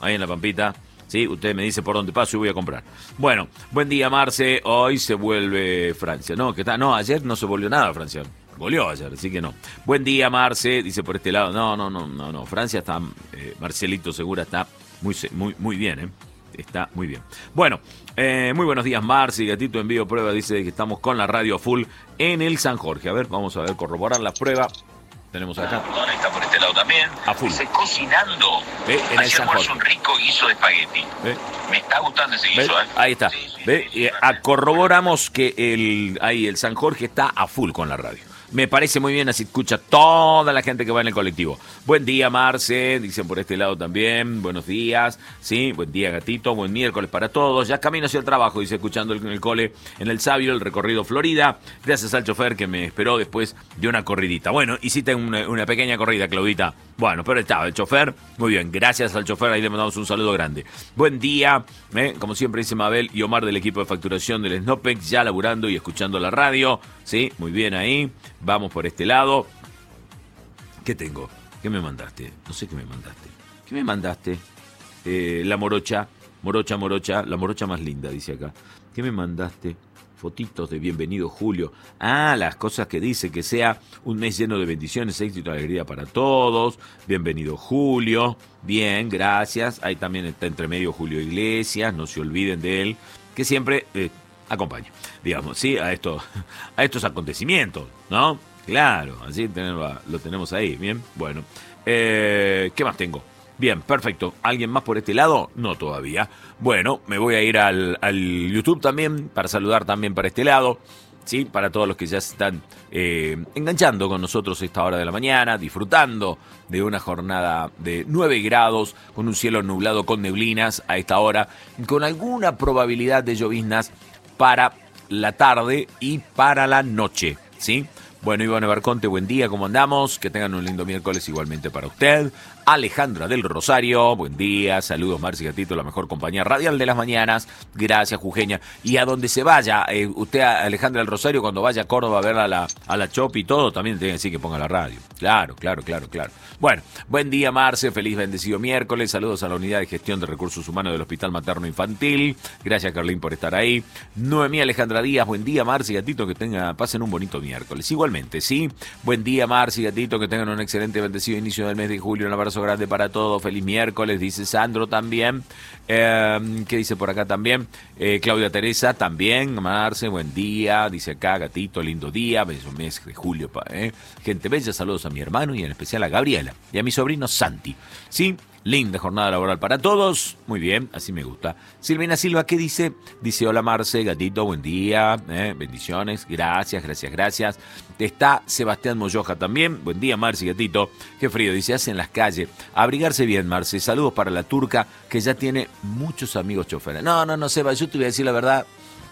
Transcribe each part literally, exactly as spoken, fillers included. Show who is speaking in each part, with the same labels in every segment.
Speaker 1: ahí en La Pampita. Sí, usted me dice por dónde paso y voy a comprar. Bueno, buen día, Marce. Hoy se vuelve Francia. No, que está, no, ayer no se volvió nada Francia. Goleó ayer, así que no. Buen día, Marce, dice por este lado. No, no, no, no, no. Francia está, eh, Marcelito Segura está muy, muy, muy bien, ¿eh? Está muy bien. Bueno, eh, muy buenos días, Marce. Gatito envío prueba, dice que estamos con la radio full en el San Jorge. A ver, vamos a ver, corroborar la prueba. Tenemos acá.
Speaker 2: Perdón, está por este lado también.
Speaker 1: A full.
Speaker 2: Dice cocinando.
Speaker 1: ¿Ve? En el San Jorge.
Speaker 2: Un rico guiso de espagueti.
Speaker 1: ¿Ve?
Speaker 2: Me está gustando ese guiso,
Speaker 1: ¿Ve?
Speaker 2: ¿eh?
Speaker 1: Ahí está.
Speaker 2: Sí, sí,
Speaker 1: ¿Ve?
Speaker 2: sí,
Speaker 1: Eh, a- corroboramos que el, ahí el San Jorge está a full con la radio. Me parece muy bien, así escucha toda la gente que va en el colectivo. Buen día, Marce, dicen por este lado también. Buenos días, sí, buen día, gatito, buen miércoles para todos. Ya camino hacia el trabajo, dice, escuchando el, el cole en el Sabio, el recorrido Florida. Gracias al chofer que me esperó después de una corridita. Bueno, hiciste una, una pequeña corrida, Claudita. Bueno, pero estaba el chofer, muy bien, gracias al chofer, ahí le mandamos un saludo grande. Buen día, ¿eh? Como siempre dice Mabel y Omar del equipo de facturación del Snopex, ya laburando y escuchando la radio, sí, muy bien ahí. Vamos por este lado. ¿Qué tengo? ¿Qué me mandaste? No sé qué me mandaste. ¿Qué me mandaste? Eh, la morocha, morocha, morocha, la morocha más linda, dice acá. ¿Qué me mandaste? Fotitos de bienvenido Julio. Ah, las cosas que dice, que sea un mes lleno de bendiciones, éxito y alegría para todos. Bienvenido Julio. Bien, gracias. Ahí también está entre medio Julio Iglesias, no se olviden de él, que siempre eh, acompaña, digamos, sí, a estos, a estos acontecimientos, ¿no? Claro, así tenemos, lo tenemos ahí, bien. Bueno, eh, ¿qué más tengo? Bien, perfecto. ¿Alguien más por este lado? No todavía. Bueno, me voy a ir al, al YouTube también, para saludar también para este lado, ¿sí? Para todos los que ya se están eh, enganchando con nosotros esta hora de la mañana, disfrutando de una jornada de nueve grados, con un cielo nublado con neblinas a esta hora, con alguna probabilidad de lloviznas para la tarde y para la noche, ¿sí? Bueno, Iván Barconte, buen día, ¿cómo andamos? Que tengan un lindo miércoles igualmente para usted. Alejandra del Rosario, buen día, saludos Marci Gatito, la mejor compañía radial de las mañanas, gracias Jujeña. Y a donde se vaya, eh, usted Alejandra del Rosario, cuando vaya a Córdoba a ver a la, a la Chop y todo, también tiene que decir que ponga la radio. Claro, claro, claro, claro. Bueno, buen día Marce, feliz bendecido miércoles, saludos a la Unidad de Gestión de Recursos Humanos del Hospital Materno Infantil, gracias Carlín por estar ahí. Noemí Alejandra Díaz, buen día Marci Gatito, que tenga, pasen un bonito miércoles. Igualmente, ¿sí? Buen día Marci Gatito, que tengan un excelente bendecido inicio del mes de julio, un abrazo grande para todos, feliz miércoles, dice Sandro también. Eh, ¿Qué dice por acá también? Eh, Claudia Teresa también, Marce, buen día, dice acá, Gatito, lindo día, bello mes de julio, eh. Gente bella, saludos a mi hermano y en especial a Gabriela y a mi sobrino Santi, ¿sí? Linda jornada laboral para todos. Muy bien, así me gusta. Silvina Silva, ¿qué dice? Dice, hola Marce, Gatito, buen día. Eh, bendiciones. Gracias, gracias, gracias. Está Sebastián Moyoja también. Buen día, Marce, Gatito. Qué frío, dice, hace en las calles. Abrigarse bien, Marce. Saludos para la turca, que ya tiene muchos amigos choferes. No, no, no, Seba, yo te voy a decir la verdad.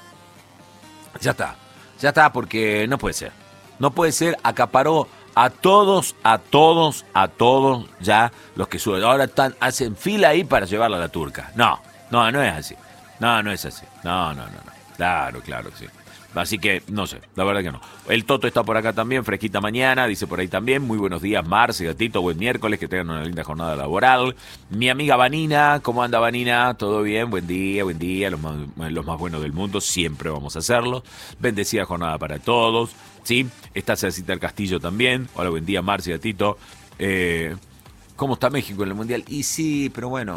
Speaker 1: Ya está. Ya está, porque no puede ser. No puede ser, acaparó a todos, a todos, a todos ya los que suben. Ahora están, hacen fila ahí para llevarla a la turca. No, no, no es así. No, no es así. No, no, no, no. Claro, claro que sí. Así que, no sé, la verdad que no. El Toto está por acá también, fresquita mañana, dice por ahí también. Muy buenos días, Marce, Gatito, buen miércoles, que tengan una linda jornada laboral. Mi amiga Vanina, ¿cómo anda Vanina? ¿Todo bien? Buen día, buen día, los más, los más buenos del mundo, siempre vamos a hacerlo. Bendecida jornada para todos, ¿sí? Está Cecita del Castillo también. Hola, buen día, Marce, Gatito. Eh, ¿Cómo está México en el Mundial? Y sí, pero bueno,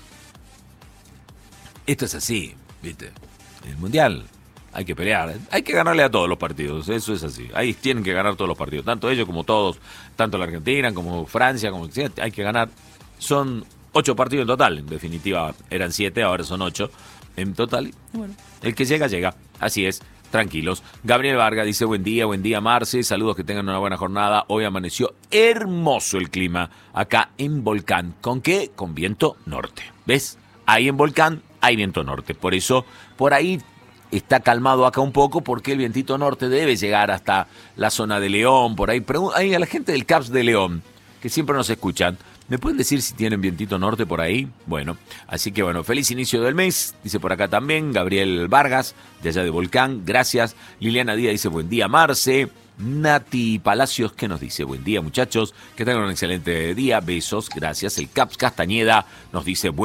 Speaker 1: esto es así, ¿viste? El Mundial hay que pelear, hay que ganarle a todos los partidos, eso es así. Ahí tienen que ganar todos los partidos, tanto ellos como todos, tanto la Argentina como Francia, como hay que ganar. Son ocho partidos en total, en definitiva eran siete, ahora son ocho en total. Bueno, el que llega, llega, así es. Tranquilos. Gabriel Vargas dice, buen día, buen día Marce, saludos, que tengan una buena jornada. Hoy amaneció hermoso el clima acá en Volcán. ¿Con qué? Con viento norte. ¿Ves? Ahí en Volcán hay viento norte. Por eso, por ahí está calmado acá un poco, porque el vientito norte debe llegar hasta la zona de León, por ahí. Ahí a la gente del CAPS de León, que siempre nos escuchan, ¿me pueden decir si tienen vientito norte por ahí? Bueno, así que bueno, feliz inicio del mes, dice por acá también Gabriel Vargas, de allá de Volcán, gracias. Liliana Díaz dice, buen día Marce. Nati Palacios, ¿qué nos dice? Buen día muchachos, que tengan un excelente día, besos, gracias. El CAPS Castañeda nos dice, buen